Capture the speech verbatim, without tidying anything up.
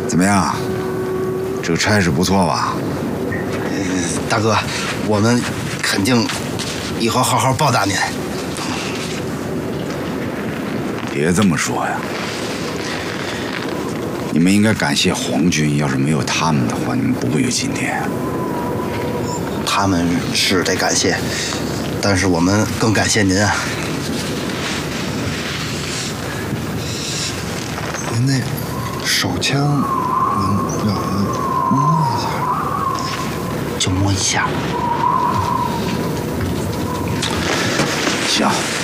怎么样？这个差事不错吧？ 呃，大哥，我们肯定以后好好报答您。 别这么说呀！你们应该感谢皇军，要是没有他们的话，你们不会有今天。 他们是得感谢，但是我们更感谢您啊！ 您那手枪，您让我摸一下， 就摸一下。 行。